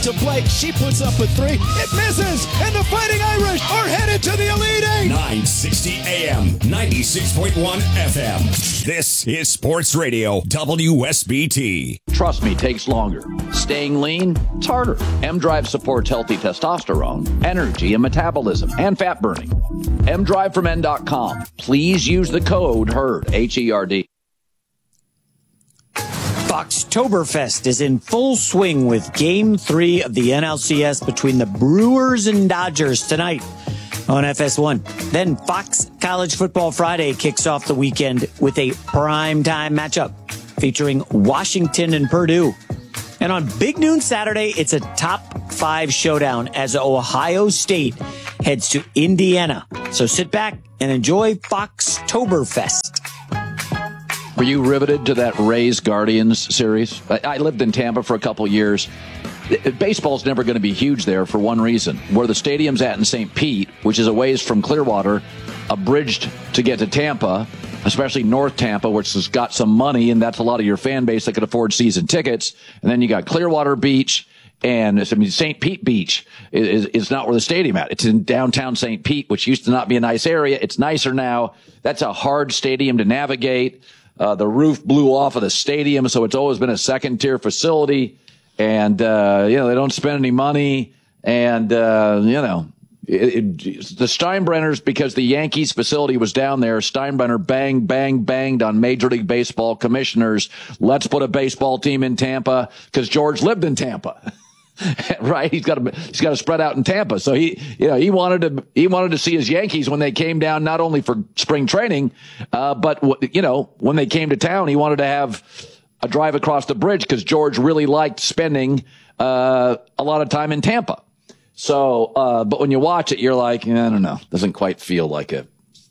to Blake. She puts up a three. It misses. And the Fighting Irish are headed to the Elite Eight. 960 AM, 96.1 FM. This is Sports Radio WSBT. Trust me, takes longer. Staying lean, it's harder. M-Drive supports healthy testosterone, energy, and metabolism, and fat burning. mdriveformen.com. Please use the code HERD, H-E-R-D. Foxtoberfest is in full swing with Game 3 of the NLCS between the Brewers and Dodgers tonight on FS1. Then Fox College Football Friday kicks off the weekend with a primetime matchup featuring Washington and Purdue. And on Big Noon Saturday, it's a top 5 showdown as Ohio State heads to Indiana. So sit back and enjoy Foxtoberfest. Were you riveted to that Rays Guardians series? I lived in Tampa for a couple years. Baseball's never going to be huge there for one reason. Where the stadium's at in St. Pete, which is a ways from Clearwater, abridged to get to Tampa, especially North Tampa, which has got some money, and that's a lot of your fan base that could afford season tickets. And then you got Clearwater Beach, and St. Pete Beach is not where the stadium at. It's in downtown St. Pete, which used to not be a nice area. It's nicer now. That's a hard stadium to navigate. The roof blew off of the stadium, so it's always been a second-tier facility. And, they don't spend any money. And, the Steinbrenners, because the Yankees facility was down there, Steinbrenner banged on Major League Baseball commissioners. Let's put a baseball team in Tampa, because George lived in Tampa. Right? He's got to spread out in Tampa. So he wanted to see his Yankees when they came down, not only for spring training, but when they came to town, he wanted to have a drive across the bridge because George really liked spending, a lot of time in Tampa. So, but when you watch it, you're like, I don't know, doesn't quite feel like it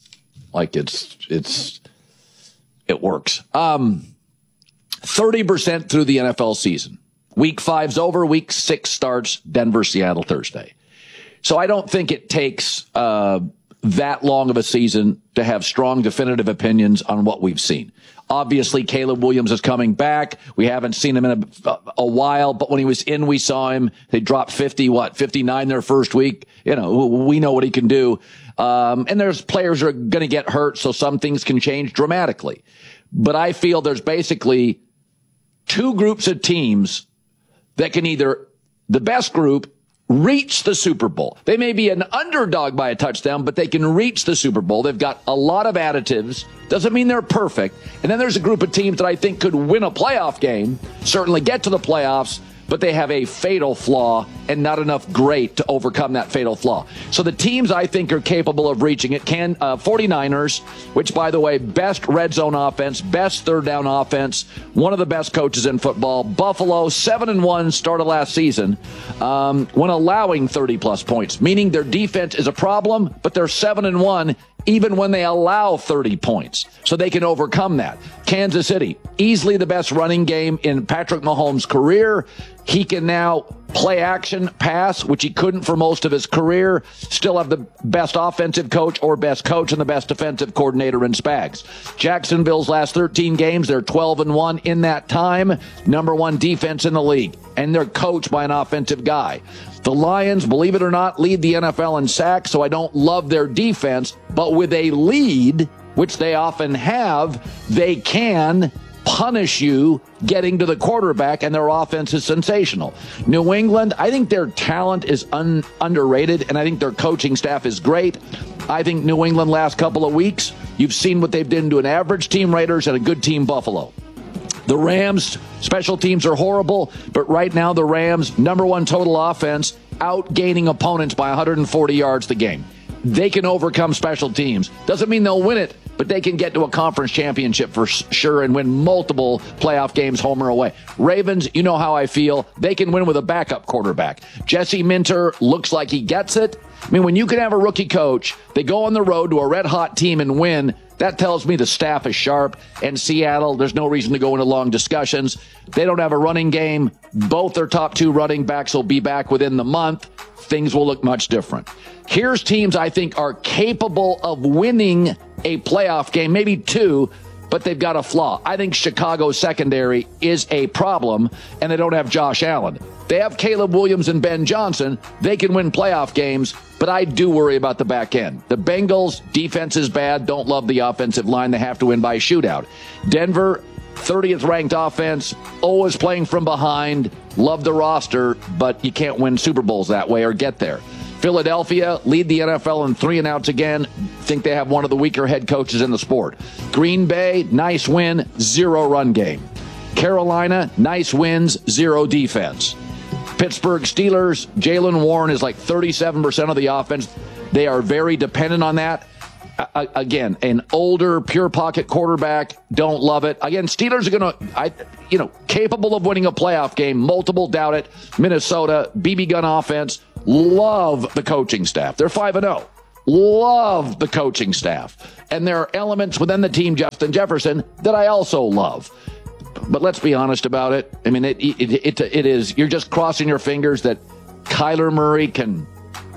works. 30% through the NFL season. Week 5's over. Week 6 starts Denver, Seattle Thursday. So I don't think it takes that long of a season to have strong, definitive opinions on what we've seen. Obviously, Caleb Williams is coming back. We haven't seen him in a while, but when he was in, we saw him. They dropped 59 their first week. We know what he can do. And there's players who are going to get hurt, so some things can change dramatically. But I feel there's basically 2 groups of teams that can either, the best group, reach the Super Bowl. They may be an underdog by a touchdown, but they can reach the Super Bowl. They've got a lot of additives. Doesn't mean they're perfect. And then there's a group of teams that I think could win a playoff game, certainly get to the playoffs, but they have a fatal flaw and not enough great to overcome that fatal flaw. So the teams I think are capable of reaching it 49ers, which, by the way, best red zone offense, best third down offense, one of the best coaches in football. Buffalo, 7-1, started last season, when allowing 30-plus points, meaning their defense is a problem, but they're 7-1 even when they allow 30 points. So they can overcome that. Kansas City, easily the best running game in Patrick Mahomes' career. He can now play action, pass, which he couldn't for most of his career. Still have the best offensive coach or best coach and the best defensive coordinator in Spags. Jacksonville's last 13 games, they're 12-1 in that time. Number 1 defense in the league. And they're coached by an offensive guy. The Lions, believe it or not, lead the NFL in sacks, so I don't love their defense. But with a lead, which they often have, they can punish you getting to the quarterback, and their offense is sensational. New England, I think their talent is underrated, and I think their coaching staff is great. I think New England last couple of weeks, you've seen what they've done to an average team Raiders and a good team Buffalo. The Rams, special teams are horrible, but right now the Rams, number 1 total offense, outgaining opponents by 140 yards the game. They can overcome special teams. Doesn't mean they'll win it, but they can get to a conference championship for sure and win multiple playoff games home or away. Ravens, you know how I feel. They can win with a backup quarterback. Jesse Minter looks like he gets it. I mean, when you can have a rookie coach, they go on the road to a red-hot team and win, that tells me the staff is sharp. And Seattle, there's no reason to go into long discussions. They don't have a running game. Both their top 2 running backs will be back within the month. Things will look much different. Here's teams I think are capable of winning a playoff game, maybe 2. but they've got a flaw. I think Chicago's secondary is a problem, and they don't have Josh Allen. They have Caleb Williams and Ben Johnson. They can win playoff games, but I do worry about the back end. The Bengals' defense is bad. Don't love the offensive line. They have to win by a shootout. Denver, 30th ranked offense, always playing from behind. Love the roster, but you can't win Super Bowls that way or get there. Philadelphia lead the NFL in 3-and-outs again. Think they have one of the weaker head coaches in the sport. Green Bay, nice win, 0 run game. Carolina, nice wins, 0 defense. Pittsburgh Steelers, Jaylen Warren is like 37% of the offense. They are very dependent on that. Again, an older, pure pocket quarterback. Don't love it. Again, Steelers are going to, capable of winning a playoff game. Multiple doubt it. Minnesota, BB gun offense. Love the coaching staff. They're 5-0. Love the coaching staff. And there are elements within the team, Justin Jefferson, that I also love. But let's be honest about it. I mean, it is, you're just crossing your fingers that Kyler Murray can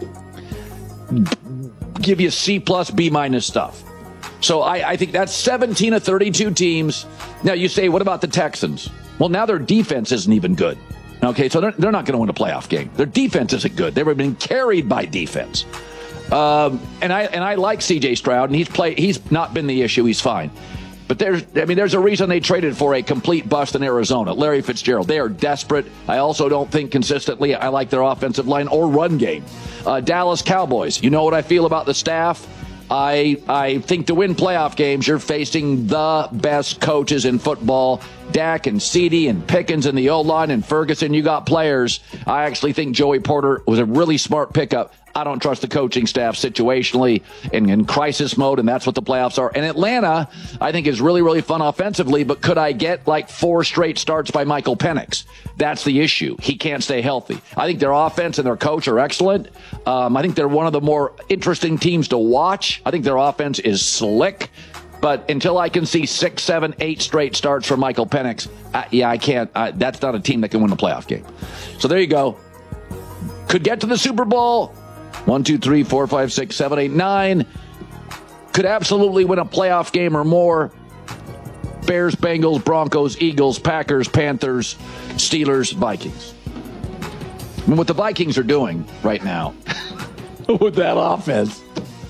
give you C+, B- stuff. So I think that's 17 of 32 teams. Now you say, what about the Texans? Well, now their defense isn't even good. Okay, so they're not going to win a playoff game. Their defense isn't good. They've been carried by defense. And I like C.J. Stroud, and he's not been the issue. He's fine. But there's a reason they traded for a complete bust in Arizona. Larry Fitzgerald. They are desperate. I also don't think consistently I like their offensive line or run game. Dallas Cowboys. You know what I feel about the staff? I think to win playoff games, you're facing the best coaches in football. Dak and CeeDee and Pickens and the O-line and Ferguson, you got players. I actually think Joey Porter was a really smart pickup. I don't trust the coaching staff situationally in crisis mode, and that's what the playoffs are. And Atlanta, I think, is really, really fun offensively, but could I get like 4 straight starts by Michael Penix? That's the issue. He can't stay healthy. I think their offense and their coach are excellent. I think they're one of the more interesting teams to watch. I think their offense is slick. But until I can see 6, 7, 8 straight starts from Michael Penix, I can't. That's not a team that can win a playoff game. So there you go. Could get to the Super Bowl. 1, 2, 3, 4, 5, 6, 7, 8, 9. Could absolutely win a playoff game or more. Bears, Bengals, Broncos, Eagles, Packers, Panthers, Steelers, Vikings. I mean, what the Vikings are doing right now with that offense,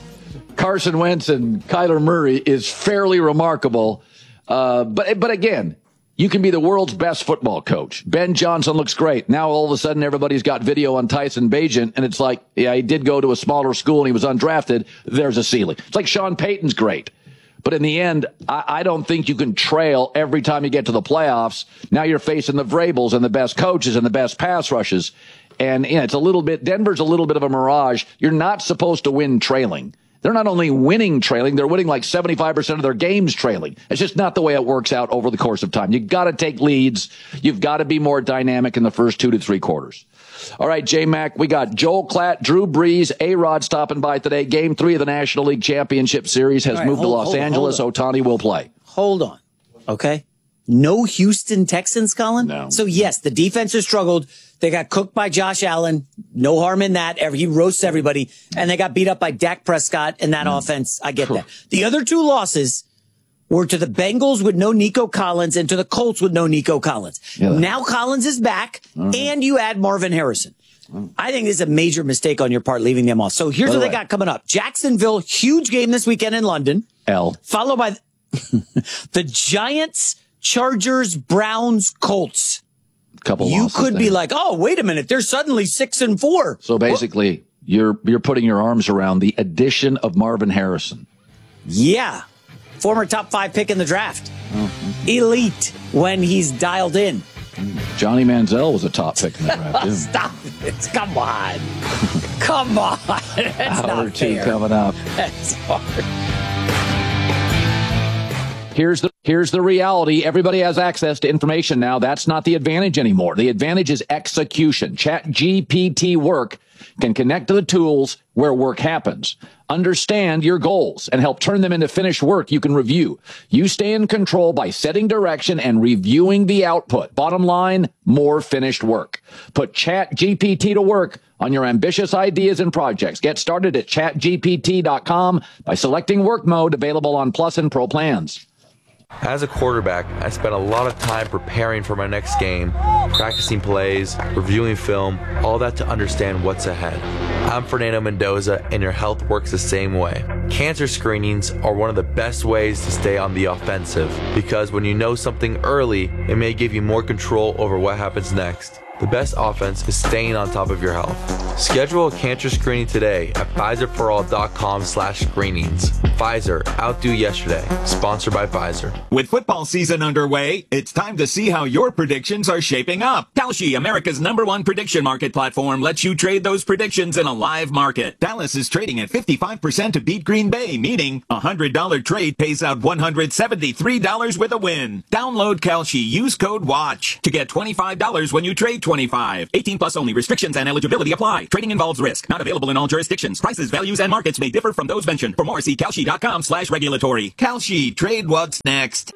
Carson Wentz and Kyler Murray, is fairly remarkable. But again, you can be the world's best football coach. Ben Johnson looks great. Now all of a sudden everybody's got video on Tyson Bagent, and it's like, yeah, he did go to a smaller school and he was undrafted. There's a ceiling. It's like Sean Payton's great. But in the end, I don't think you can trail every time you get to the playoffs. Now you're facing the Vrabels and the best coaches and the best pass rushes. And it's a little bit, Denver's a little bit of a mirage. You're not supposed to win trailing. They're not only winning trailing, they're winning like 75% of their games trailing. It's just not the way it works out over the course of time. You've got to take leads. You've got to be more dynamic in the first 2 to 3 quarters. All right, J-Mac, we got Joel Klatt, Drew Brees, A-Rod stopping by today. Game 3 of the National League Championship Series has moved to Los Angeles. Ohtani will play. Hold on. Okay. No Houston Texans, Colin? No. So, yes, the defense has struggled. They got cooked by Josh Allen. No harm in that. He roasts everybody. And they got beat up by Dak Prescott in that offense. I get that. The other 2 losses were to the Bengals with no Nico Collins and to the Colts with no Nico Collins. Yeah. Now Collins is back, and you add Marvin Harrison. I think this is a major mistake on your part leaving them off. So here's what they got coming up. Jacksonville, huge game this weekend in London. Followed by the Giants, Chargers, Browns, Colts. You could be like, oh, wait a minute, they're suddenly 6-4. So basically, you're putting your arms around the addition of Marvin Harrison. Yeah. Former top 5 pick in the draft. Elite when he's dialed in. Johnny Manziel was a top pick in the draft, too. Stop it. Come on. Come on. That's Hour not 2 fair. coming up. That's hard. Here's the reality. Everybody has access to information now. That's not the advantage anymore. The advantage is execution. ChatGPT Work can connect to the tools where work happens. Understand your goals and help turn them into finished work you can review. You stay in control by setting direction and reviewing the output. Bottom line, more finished work. Put ChatGPT to work on your ambitious ideas and projects. Get started at chatgpt.com by selecting work mode, available on Plus and Pro plans. As a quarterback, I spent a lot of time preparing for my next game, practicing plays, reviewing film, all that to understand what's ahead. I'm Fernando Mendoza, and your health works the same way. Cancer screenings are one of the best ways to stay on the offensive, because when you know something early, it may give you more control over what happens next. The best offense is staying on top of your health. Schedule a cancer screening today at Pfizerforall.com/screenings. Pfizer, outdo yesterday. Sponsored by Pfizer. With football season underway, it's time to see how your predictions are shaping up. Kalshi, America's #1 prediction market platform, lets you trade those predictions in a live market. Dallas is trading at 55% to beat Green Bay, meaning a $100 trade pays out $173 with a win. Download Kalshi, use code WATCH to get $25 when you trade 25. 18 plus only. Restrictions and eligibility apply. Trading involves risk. Not available in all jurisdictions. Prices, values, and markets may differ from those mentioned. For more, see Kalshi.com/regulatory. Kalshi, trade what's next.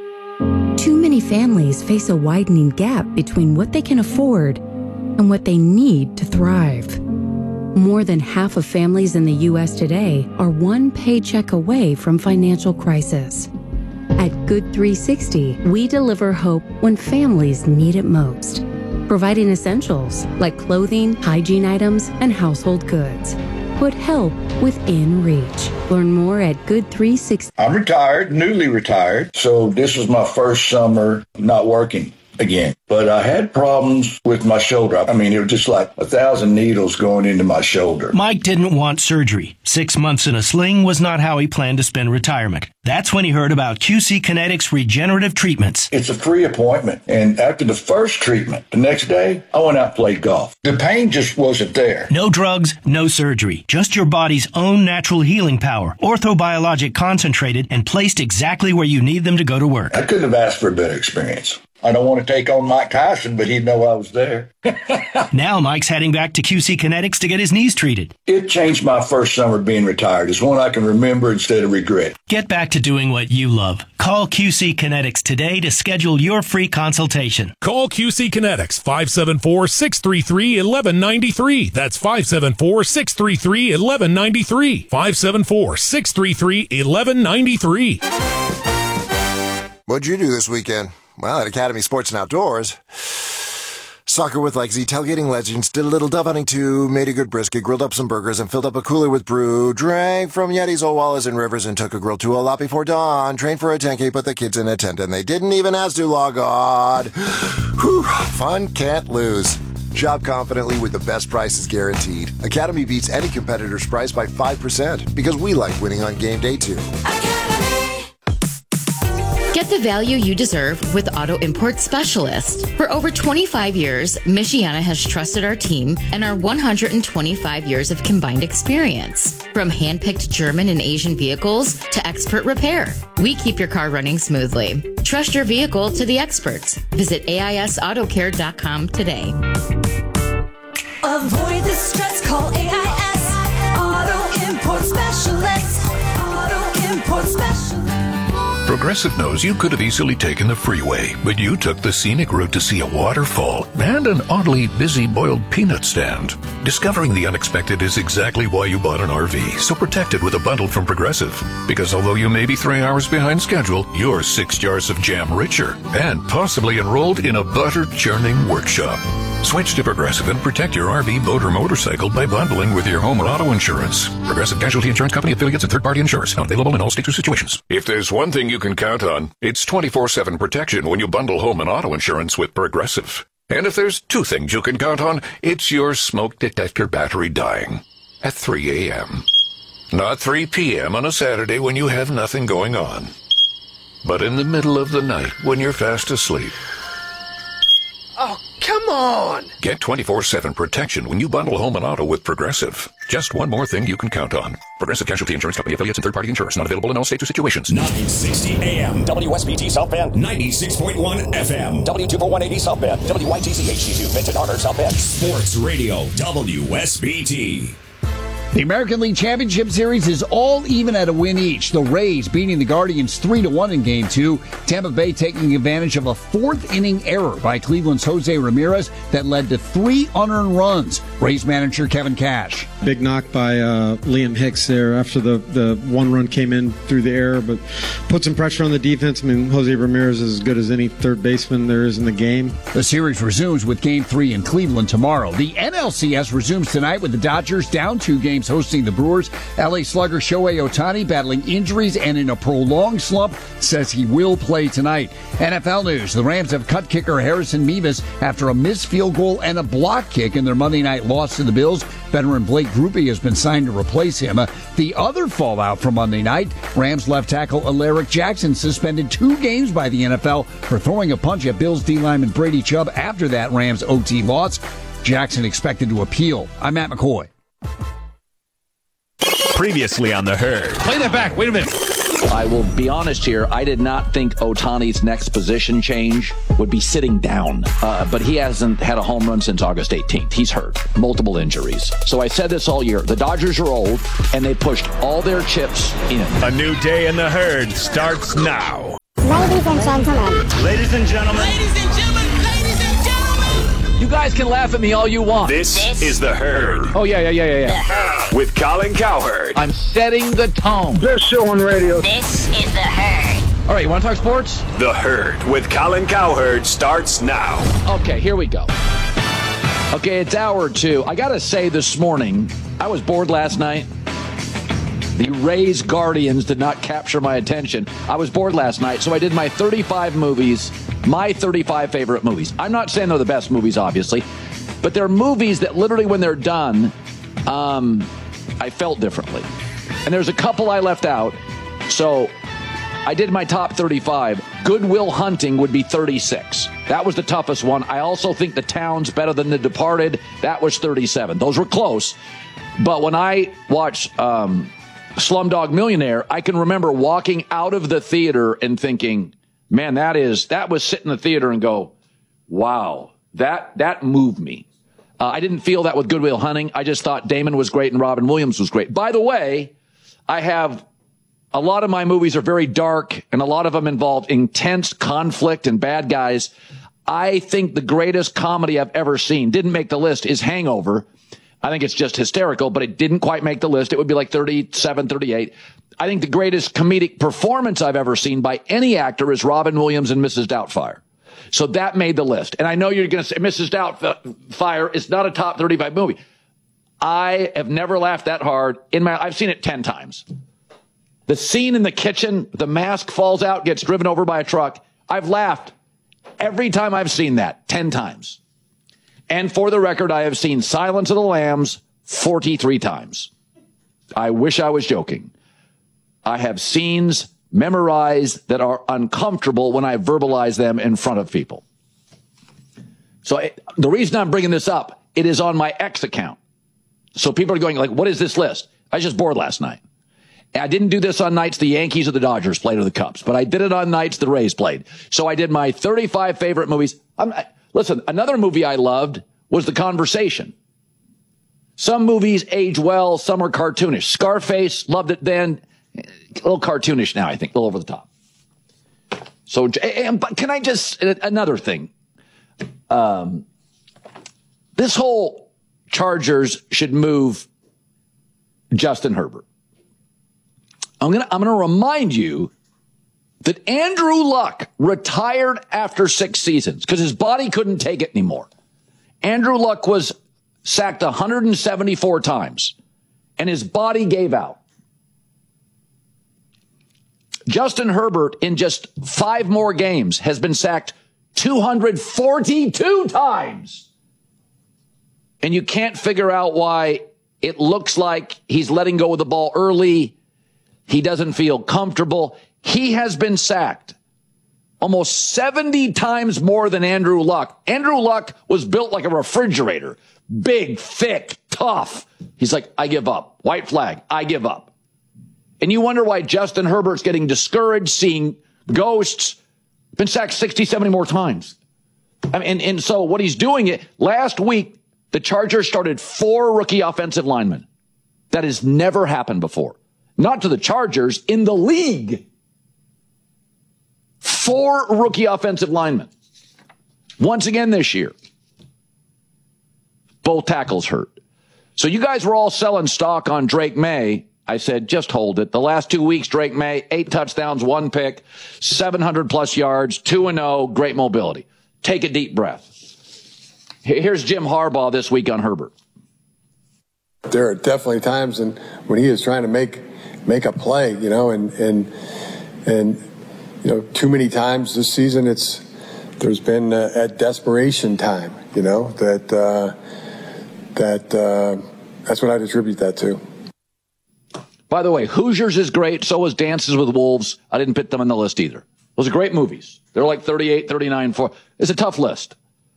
Too many families face a widening gap between what they can afford and what they need to thrive. More than half of families in the U.S. today are one paycheck away from financial crisis. At Good 360, we deliver hope when families need it most, providing essentials like clothing, hygiene items, and household goods. Put help within reach. Learn more at Good 360. I'm retired, newly retired, so this was my first summer not working again. But I had problems with my shoulder. I mean, it was just like 1,000 needles going into my shoulder. Mike didn't want surgery. 6 months in a sling was not how he planned to spend retirement. That's when he heard about QC Kinetics regenerative treatments. It's a free appointment. And after the first treatment, the next day, I went out and played golf. The pain just wasn't there. No drugs, no surgery. Just your body's own natural healing power. Orthobiologic concentrated and placed exactly where you need them to go to work. I couldn't have asked for a better experience. I don't want to take on Mike Tyson, but he'd know I was there. Now Mike's heading back to QC Kinetics to get his knees treated. It changed my first summer being retired. It's one I can remember instead of regret. Get back to doing what you love. Call QC Kinetics today to schedule your free consultation. Call QC Kinetics, 574-633-1193. That's 574-633-1193. 574-633-1193. What'd you do this weekend? Well, at Academy Sports and Outdoors, soccer with Legacy, tailgating legends, did a little dove hunting too, made a good brisket, grilled up some burgers, and filled up a cooler with brew, drank from Yeti's, Old Wallis, and Rivers, and took a grill to a lot before dawn, trained for a 10K, put the kids in a tent, and they didn't even ask to log on. Whew, fun can't lose. Shop confidently with the best prices guaranteed. Academy beats any competitor's price by 5% because we like winning on game day too. Get the value you deserve with Auto Import Specialist. For over 25 years, Michiana has trusted our team and our 125 years of combined experience. From hand-picked German and Asian vehicles to expert repair, we keep your car running smoothly. Trust your vehicle to the experts. Visit AISAutocare.com today. Avoid the stress, call AIS Auto Import Specialist. Auto Import Specialist. Progressive knows you could have easily taken the freeway, but you took the scenic route to see a waterfall and an oddly busy boiled peanut stand. Discovering the unexpected is exactly why you bought an RV, so protect it with a bundle from Progressive. Because although you may be 3 hours behind schedule, you're 6 jars of jam richer and possibly enrolled in a butter-churning workshop. Switch to Progressive and protect your RV, boat, or motorcycle by bundling with your home or auto insurance. Progressive Casualty Insurance Company, affiliates, and third-party insurers. Not available in all states or situations. If there's one thing you can count on, it's 24/7 protection when you bundle home and auto insurance with Progressive. And if there's two things you can count on, it's your smoke detector battery dying at 3 a.m. Not 3 p.m. on a Saturday when you have nothing going on, but in the middle of the night when you're fast asleep. Oh, come on! Get 24/7 protection when you bundle home and auto with Progressive. Just one more thing you can count on. Progressive Casualty Insurance Company, affiliates, and third-party insurers. Not available in all states or situations. 960 AM. WSBT South Bend. 96.1 FM. W24180 South Bend. WYTC HD2 Vinton Arter South Bend. Sports Radio WSBT. The American League Championship Series is all even at a win each. The Rays beating the Guardians 3-1 in Game 2. Tampa Bay taking advantage of a fourth-inning error by Cleveland's Jose Ramirez that led to 3 unearned runs. Rays manager Kevin Cash. Big knock by Liam Hicks there after the one run came in through the air, but put some pressure on the defense. I mean, Jose Ramirez is as good as any third baseman there is in the game. The series resumes with Game 3 in Cleveland tomorrow. The NLCS resumes tonight with the Dodgers down 2 games hosting the Brewers. LA slugger Shohei Ohtani battling injuries and in a prolonged slump says he will play tonight. NFL news. The Rams have cut kicker Harrison Mevis after a missed field goal and a block kick in their Monday night loss to the Bills. Veteran Blake Grupe has been signed to replace him. The other fallout from Monday night, Rams left tackle Alaric Jackson suspended 2 games by the NFL for throwing a punch at Bills D lineman Brady Chubb after that Rams OT loss. Jackson expected to appeal. I'm Matt McCoy. Previously on The Herd. Play that back. Wait a minute. I will be honest here. I did not think Ohtani's next position change would be sitting down. But he hasn't had a home run since August 18th. He's hurt. Multiple injuries. So I said this all year. The Dodgers are old, and they pushed all their chips in. A new day in The Herd starts now. Ladies and gentlemen. Ladies and gentlemen. Ladies and gentlemen. Ladies and gentlemen. You guys can laugh at me all you want. This is The Herd. Oh, yeah. With Colin Cowherd. I'm setting the tone. Best show on radio. This is The Herd. All right, you want to talk sports? The Herd with Colin Cowherd starts now. Okay, here we go. Okay, it's hour 2. I got to say this morning, I was bored last night. The Rays Guardians did not capture my attention. I was bored last night, so I did my 35 movies, my 35 favorite movies. I'm not saying they're the best movies, obviously, but they're movies that literally when they're done, I felt differently. And there's a couple I left out, so I did my top 35. Good Will Hunting would be 36. That was the toughest one. I also think The Town's better than The Departed. That was 37. Those were close. But when I watched Slumdog Millionaire, I can remember walking out of the theater and thinking, man, that was sit in the theater and go, wow, that moved me. I didn't feel that with Good Will Hunting. I just thought Damon was great and Robin Williams was great. By the way, a lot of my movies are very dark, and a lot of them involve intense conflict and bad guys. I think the greatest comedy I've ever seen, didn't make the list, is Hangover. I think it's just hysterical, but it didn't quite make the list. It would be like 37, 38. I think the greatest comedic performance I've ever seen by any actor is Robin Williams and Mrs. Doubtfire. So that made the list. And I know you're going to say Mrs. Doubtfire is not a top 35 movie. I have never laughed that hard I've seen it 10 times. The scene in the kitchen, the mask falls out, gets driven over by a truck. I've laughed every time I've seen that 10 times. And for the record, I have seen Silence of the Lambs 43 times. I wish I was joking. I have scenes memorized that are uncomfortable when I verbalize them in front of people. So the reason I'm bringing this up, it is on my X account. So people are going like, what is this list? I was just bored last night. I didn't do this on nights the Yankees or the Dodgers played or the Cubs, but I did it on nights the Rays played. So I did my 35 favorite movies. Listen, another movie I loved was The Conversation. Some movies age well, some are cartoonish. Scarface, loved it then. A little cartoonish now, I think, a little over the top. So can I just, another thing. This whole Chargers should move Justin Herbert. I'm gonna remind you that Andrew Luck retired after 6 seasons because his body couldn't take it anymore. Andrew Luck was sacked 174 times, and his body gave out. Justin Herbert, in just 5 more games, has been sacked 242 times. And you can't figure out why it looks like he's letting go of the ball early. He doesn't feel comfortable. He has been sacked almost 70 times more than Andrew Luck. Andrew Luck was built like a refrigerator. Big, thick, tough. He's like, I give up. White flag. I give up. And you wonder why Justin Herbert's getting discouraged, seeing ghosts. Been sacked 60, 70 more times. I mean, and so what he's doing, last week, the Chargers started 4 rookie offensive linemen. That has never happened before. Not to the Chargers, in the league. 4 rookie offensive linemen. Once again this year. Both tackles hurt. So you guys were all selling stock on Drake May. I said, just hold it. The last 2 weeks, Drake May, 8 touchdowns, 1 pick, 700-plus yards, 2-0, great mobility. Take a deep breath. Here's Jim Harbaugh this week on Herbert. There are definitely times when he is trying to make a play, and too many times this season there's been at desperation time, that's what I'd attribute that to. By the way, Hoosiers is great. So was Dances with Wolves. I didn't put them on the list either. Those are great movies. They're like 38, 39, 4. It's a tough list.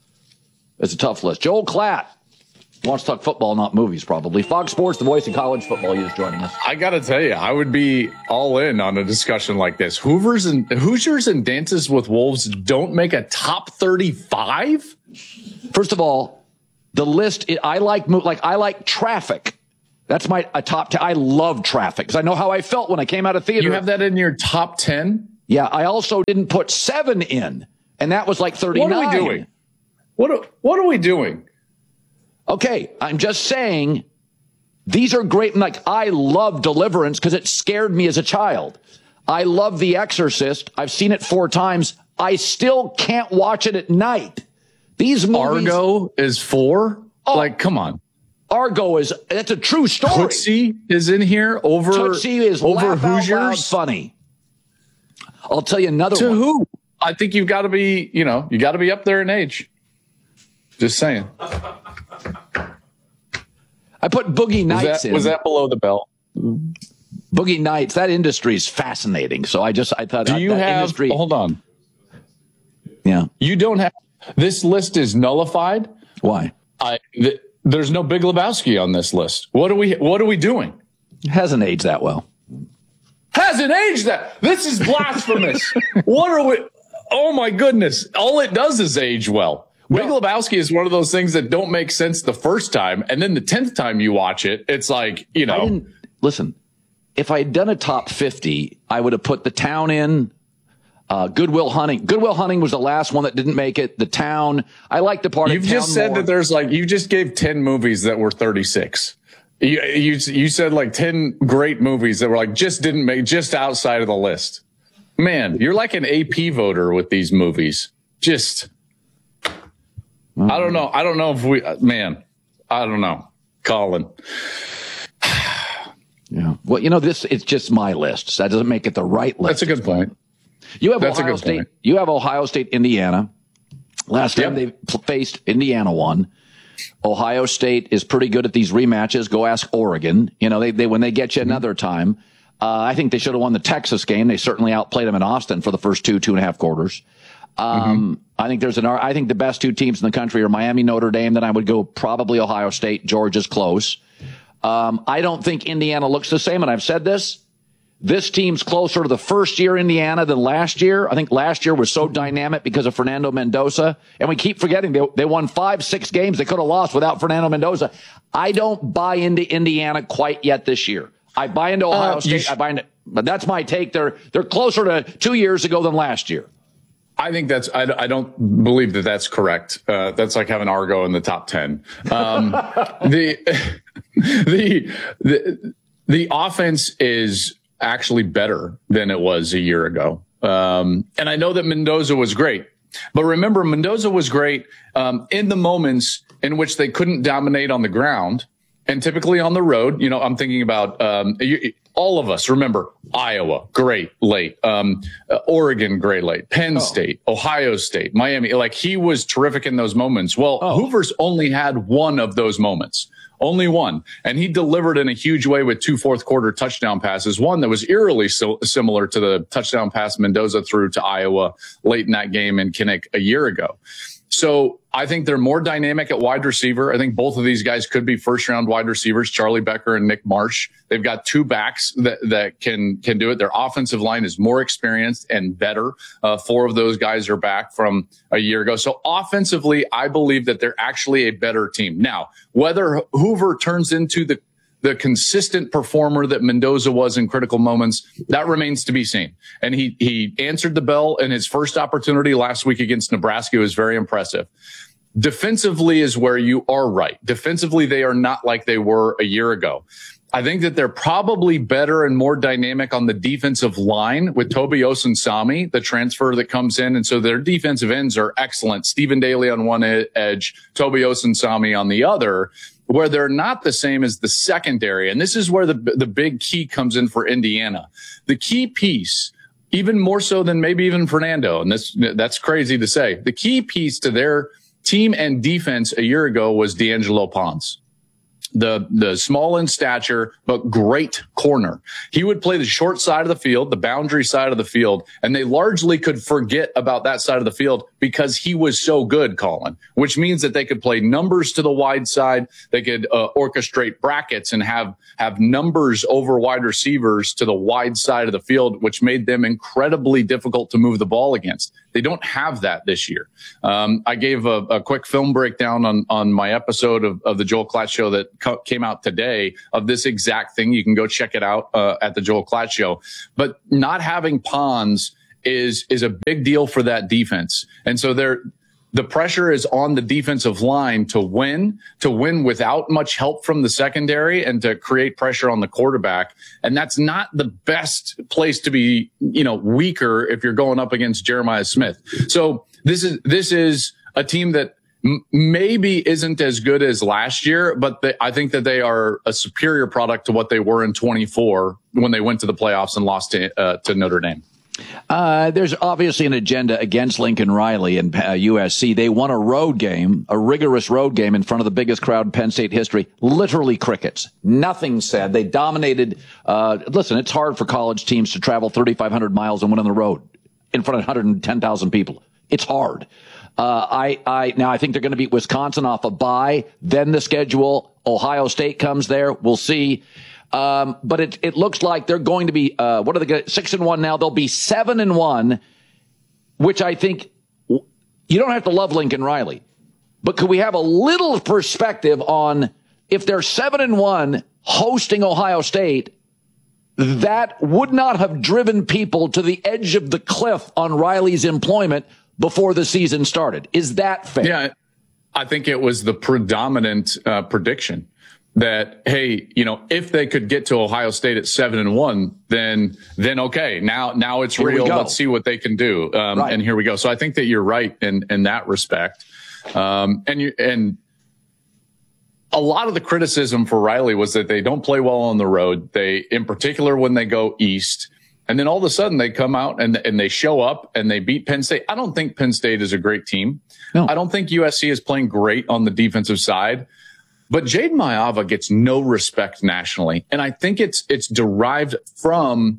Joel Klatt wants to talk football, not movies, probably. Fox Sports, the voice of college football, he is joining us. I got to tell you, I would be all in on a discussion like this. Hoosiers and Dances with Wolves don't make a top 35? First of all, the list, I like Traffic. That's a top 10. I love Traffic because I know how I felt when I came out of theater. You have that in your top 10? Yeah, I also didn't put 7 in, and that was like 39. What are we doing? What are we doing? Okay, I'm just saying these are great. Like, I love Deliverance because it scared me as a child. I love The Exorcist. I've seen it 4 times. I still can't watch it at night. These movies. Argo is 4? Oh, come on. Argo that's a true story. Tootsie is in here over Tootsie is over Hoosiers. Funny. I'll tell you another one. To who? I think you've got to be, you got to be up there in age. Just saying. I put Boogie Nights in. Was that below the belt? Boogie Nights. That industry is fascinating. So I thought. Do you have? Industry, hold on. Yeah. You don't have. This list is nullified. Why? There's no Big Lebowski on this list. What are we doing? It hasn't aged that well. Hasn't aged that. This is blasphemous. What are we? Oh my goodness! All it does is age well. Big Lebowski is one of those things that don't make sense the first time, and then the 10th time you watch it, it's like, Listen, if I had done a top 50, I would have put The Town in. Good Will Hunting. Good Will Hunting was the last one that didn't make it. The Town. I like the part. You've just said that there's you just gave 10 movies that were 36. You said 10 great movies that were just didn't make, just outside of the list. Man, you're like an AP voter with these movies. I don't know. I don't know if I don't know. Colin. Yeah. Well, it's just my list. So that doesn't make it the right list. That's a good point. You have Ohio State. You have Ohio State, Indiana. Last time they faced, Indiana won. Ohio State is pretty good at these rematches. Go ask Oregon. They when they get you another time. I think they should have won the Texas game. They certainly outplayed them in Austin for the first 2.5 quarters. I think I think the best 2 teams in the country are Miami, Notre Dame. Then I would go probably Ohio State. Georgia's close. I don't think Indiana looks the same. And I've said this. This team's closer to the first year Indiana than last year. I think last year was so dynamic because of Fernando Mendoza. And we keep forgetting they won 5-6 games they could have lost without Fernando Mendoza. I don't buy into Indiana quite yet this year. I buy into Ohio State. But that's my take. They're closer to 2 years ago than last year. I think I don't believe that that's correct. That's like having Argo in the top 10. The offense is actually better than it was a year ago. And I know that Mendoza was great, but remember, Mendoza was great in the moments in which they couldn't dominate on the ground and typically on the road. I'm thinking about all of us. Remember, Iowa, great late. Oregon, great late. Penn State, Ohio State, Miami. He was terrific in those moments. Well, Hoover's only had one of those moments. Only one. And he delivered in a huge way with 2 fourth-quarter touchdown passes, one that was eerily similar to the touchdown pass Mendoza threw to Iowa late in that game in Kinnick a year ago. So I think they're more dynamic at wide receiver. I think both of these guys could be first-round wide receivers, Charlie Becker and Nick Marsh. They've got 2 backs that can do it. Their offensive line is more experienced and better. 4 of those guys are back from a year ago. So offensively, I believe that they're actually a better team. Now, whether Hoover turns into the consistent performer that Mendoza was in critical moments, that remains to be seen. And he answered the bell in his first opportunity last week against Nebraska. It was very impressive. Defensively is where you are right. Defensively, they are not like they were a year ago. I think that they're probably better and more dynamic on the defensive line with Toby Osunsami, the transfer that comes in. And so their defensive ends are excellent. Stephen Daly on one edge, Toby Osunsami on the other, where they're not the same as the secondary. And this is where the big key comes in for Indiana. The key piece, even more so than maybe even Fernando, and that's crazy to say, the key piece to their team and defense a year ago was D'Angelo Pons. The small in stature, but great corner. He would play the short side of the field, the boundary side of the field, and they largely could forget about that side of the field because he was so good, Colin, which means that they could play numbers to the wide side. They could orchestrate brackets and have numbers over wide receivers to the wide side of the field, which made them incredibly difficult to move the ball against. They don't have that this year. I gave a quick film breakdown on my episode of the Joel Klatt Show that came out today of this exact thing. You can go check it out at the Joel Klatt Show. But not having Pons is a big deal for that defense. And so the pressure is on the defensive line to win without much help from the secondary and to create pressure on the quarterback. And that's not the best place to be, weaker if you're going up against Jeremiah Smith. So this is a team that maybe isn't as good as last year, but I think that they are a superior product to what they were in 24 when they went to the playoffs and lost to Notre Dame. There's obviously an agenda against Lincoln Riley and USC. They won a rigorous road game in front of the biggest crowd in Penn State history. Literally crickets. Nothing said. They dominated. Listen, it's hard for college teams to travel 3,500 miles and win on the road in front of 110,000 people. It's hard. Now I think they're going to beat Wisconsin off a bye. Then the schedule. Ohio State comes there. We'll see. But it looks like they're going to be, 6-1 now. They'll be 7-1, which I think you don't have to love Lincoln Riley, but could we have a little perspective on if they're 7-1 hosting Ohio State, that would not have driven people to the edge of the cliff on Riley's employment before the season started. Is that fair? Yeah, I think it was the predominant prediction. That, hey, if they could get to Ohio State at 7-1, then okay, now it's real. Let's see what they can do. Right. And here we go. So I think that you're right in that respect. And a lot of the criticism for Riley was that they don't play well on the road. They, in particular, when they go east, and then all of a sudden they come out and they show up and they beat Penn State. I don't think Penn State is a great team. No. I don't think USC is playing great on the defensive side. But Jaden Maiava gets no respect nationally. And I think it's derived from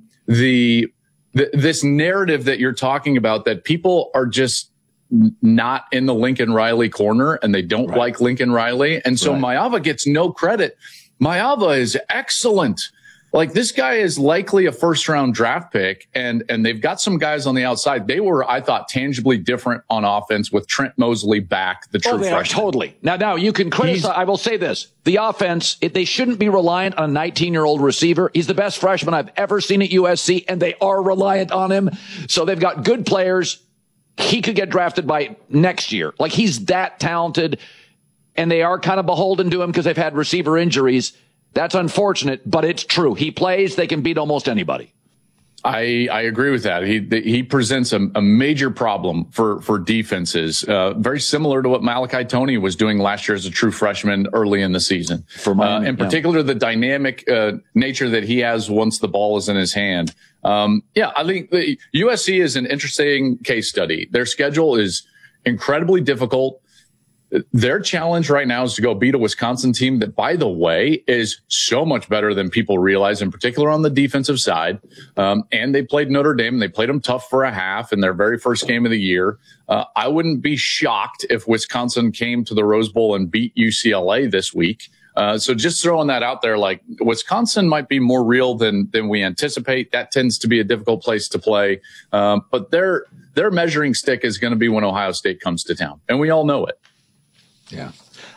this narrative that you're talking about, that people are just not in the Lincoln Riley corner and they don't like Lincoln Riley. And so Maiava gets no credit. Maiava is excellent. Like, this guy is likely a first-round draft pick, and they've got some guys on the outside. They were, I thought, tangibly different on offense with Trent Mosley back, the true freshman. Totally. Now you can criticize. I will say this: the offense, they shouldn't be reliant on a 19-year-old receiver. He's the best freshman I've ever seen at USC, and they are reliant on him. So they've got good players. He could get drafted by next year. Like, he's that talented, and they are kind of beholden to him because they've had receiver injuries. That's unfortunate, but it's true. He plays, they can beat almost anybody. I agree with that. He presents a major problem for defenses, very similar to what Malachi Toney was doing last year as a true freshman early in the season. In particular, the dynamic nature that he has once the ball is in his hand. I think the USC is an interesting case study. Their schedule is incredibly difficult. Their challenge right now is to go beat a Wisconsin team that, by the way, is so much better than people realize, in particular on the defensive side. And they played Notre Dame. They played them tough for a half in their very first game of the year. I wouldn't be shocked if Wisconsin came to the Rose Bowl and beat UCLA this week. So just throwing that out there, like, Wisconsin might be more real than we anticipate. That tends to be a difficult place to play. But their measuring stick is going to be when Ohio State comes to town. And we all know it. Yeah.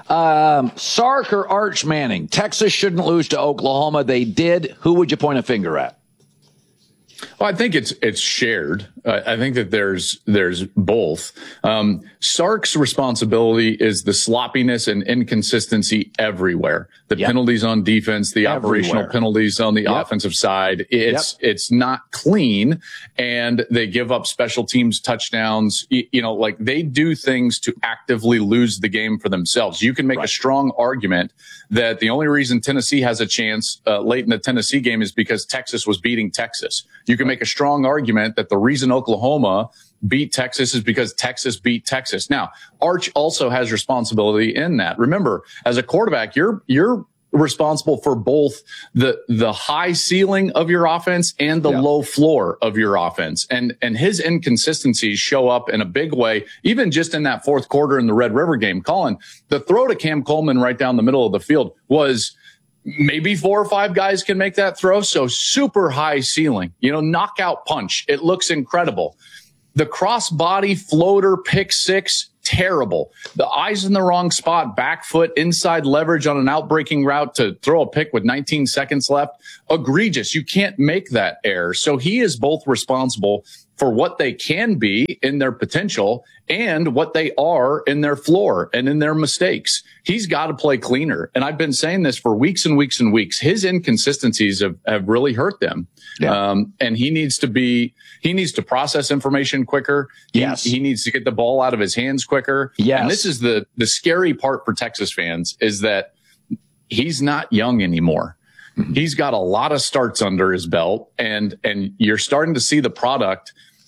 Sark or Arch Manning? Texas shouldn't lose to Oklahoma. They did. Who would you point a finger at? Well, I think it's shared. I think that there's both. Sark's responsibility is the sloppiness and inconsistency everywhere. The penalties on defense, the operational penalties on the offensive side. It's not clean, and they give up special teams touchdowns. Like they do things to actively lose the game for themselves. You can make a strong argument that the only reason Tennessee has a chance late in the Tennessee game is because Texas was beating Texas. You can make a strong argument that the reason Oklahoma beat Texas is because Texas beat Texas. Now, Arch also has responsibility in that. Remember, as a quarterback, you're responsible for both the high ceiling of your offense and the low floor of your offense. And his inconsistencies show up in a big way, even just in that fourth quarter in the Red River game. Colin, the throw to Cam Coleman right down the middle of the field was maybe 4 or 5 guys can make that throw. So super high ceiling, knockout punch. It looks incredible. The crossbody floater pick six, terrible. The eyes in the wrong spot, back foot, inside leverage on an outbreaking route to throw a pick with 19 seconds left. Egregious. You can't make that error. So he is both responsible for what they can be in their potential and what they are in their floor and in their mistakes. He's got to play cleaner. And I've been saying this for weeks and weeks and weeks. His inconsistencies have really hurt them. And he needs to process information quicker. He needs to get the ball out of his hands quicker. And this is the scary part for Texas fans is that he's not young anymore. He's got a lot of starts under his belt, and you're starting to see the product.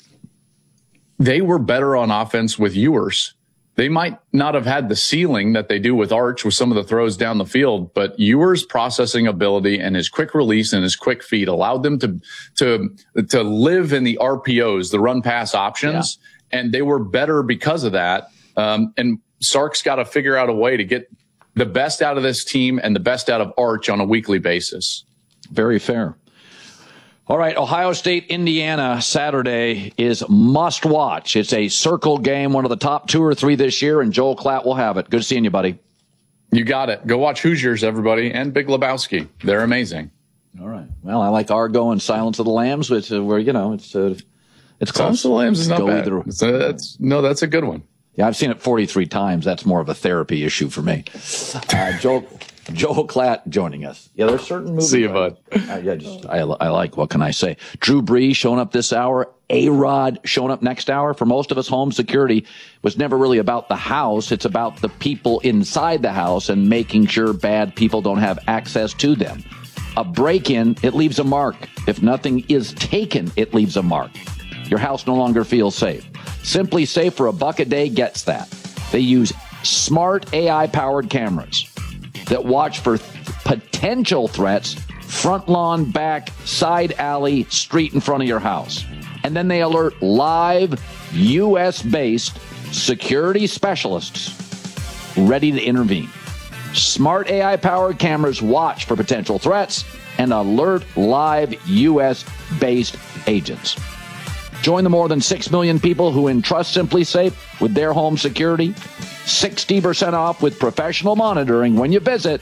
They were better on offense with Ewers. They might not have had the ceiling that they do with Arch with some of the throws down the field, but Ewers' processing ability and his quick release and his quick feet allowed them to live in the RPOs, the run pass options, and they were better because of that. And Sark's got to figure out a way to get the best out of this team and the best out of Arch on a weekly basis. Very fair. All right, Ohio State, Indiana, Saturday is must watch. It's a circle game, one of the top 2 or 3 this year, and Joel Klatt will have it. Good seeing you, buddy. You got it. Go watch Hoosiers, everybody, and Big Lebowski. They're amazing. All right. Well, I like Argo and Silence of the Lambs, which where it's close. Silence of the Lambs is not bad. That's a good one. Yeah, I've seen it 43 times. That's more of a therapy issue for me. Joel Klatt joining us. Yeah, there's certain movies. See you, bud. I like, what can I say? Drew Brees showing up this hour. A-Rod showing up next hour. For most of us, home security was never really about the house. It's about the people inside the house and making sure bad people don't have access to them. A break-in, it leaves a mark. If nothing is taken, it leaves a mark. Your house no longer feels safe. Simply Safe for $1 a day gets that. They use smart AI-powered cameras that watch for potential threats front lawn, back, side alley, street in front of your house. And then they alert live U.S.-based security specialists ready to intervene. Smart AI-powered cameras watch for potential threats and alert live U.S.-based agents. Join the more than 6 million people who entrust Simply Safe with their home security. 60% off with professional monitoring when you visit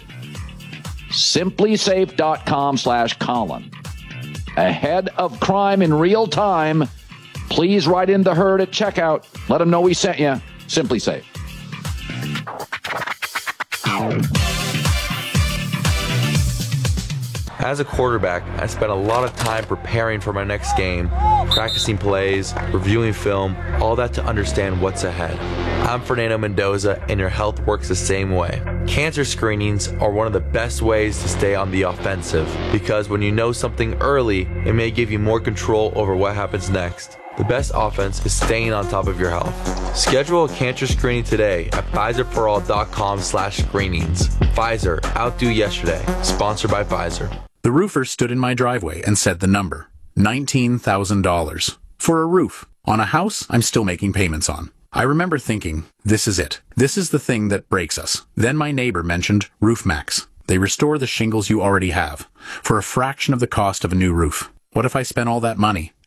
simplysafe.com/Colin. Ahead of crime in real time, please write in the herd at checkout. Let them know we sent you. Simply Safe. As a quarterback, I spent a lot of time preparing for my next game, practicing plays, reviewing film, all that to understand what's ahead. I'm Fernando Mendoza, and your health works the same way. Cancer screenings are one of the best ways to stay on the offensive, because when you know something early, it may give you more control over what happens next. The best offense is staying on top of your health. Schedule a cancer screening today at PfizerForAll.com/screenings. Pfizer, outdo yesterday. Sponsored by Pfizer. The roofer stood in my driveway and said the number, $19,000. For a roof. On a house I'm still making payments on. I remember thinking, this is it. This is the thing that breaks us. Then my neighbor mentioned RoofMax. They restore the shingles you already have for a fraction of the cost of a new roof. What if I spent all that money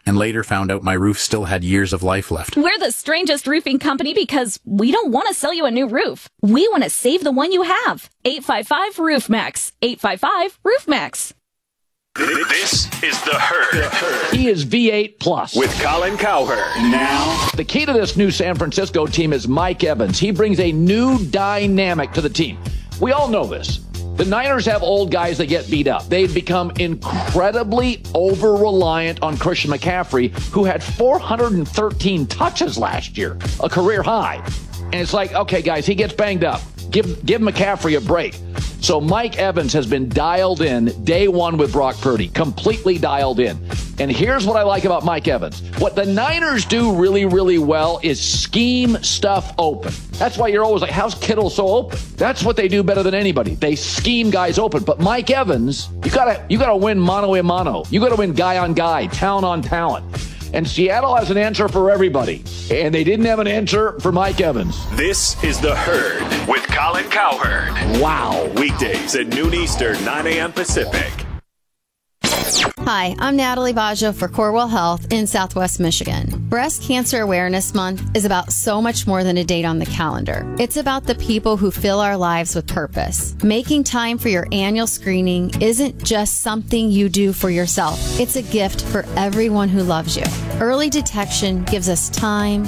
and later found out my roof still had years of life left. We're the strangest roofing company because we don't want to sell you a new roof. We want to save the one you have. 855-ROOF-MAX. 855-ROOF-MAX. This is The Herd. He is V8 Plus. With Colin Cowherd. Now. The key to this new San Francisco team is Mike Evans. He brings a new dynamic to the team. We all know this. The Niners have old guys that get beat up. They've become incredibly over-reliant on Christian McCaffrey, who had 413 touches last year, a career high. And it's like, okay, guys, he gets banged up. Give McCaffrey a break. So Mike Evans has been dialed in day one with Brock Purdy, completely dialed in. And here's what I like about Mike Evans. What the Niners do really, really well is scheme stuff open. That's why you're always like, how's Kittle so open? That's what they do better than anybody. They scheme guys open. But Mike Evans, you gotta win mano a mano. You gotta win guy on guy, talent on talent. And Seattle has an answer for everybody. And they didn't have an answer for Mike Evans. This is The Herd with Colin Cowherd. Wow. Weekdays at noon Eastern, 9 a.m. Pacific. Hi, I'm Natalie Baggio for Corewell Health in Southwest Michigan. Breast Cancer Awareness Month is about so much more than a date on the calendar. It's about the people who fill our lives with purpose. Making time for your annual screening isn't just something you do for yourself. It's a gift for everyone who loves you. Early detection gives us time,